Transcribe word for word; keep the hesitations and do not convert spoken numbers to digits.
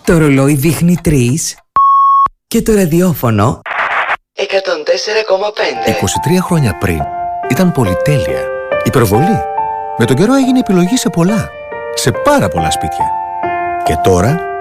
Το ρολόι δείχνει τρεις και το ραδιόφωνο εκατόν τέσσερα κόμμα πέντε. είκοσι τρία χρόνια πριν ήταν πολυτέλεια, υπερβολή. Με τον καιρό έγινε επιλογή σε πολλά, σε πάρα πολλά σπίτια. Και τώρα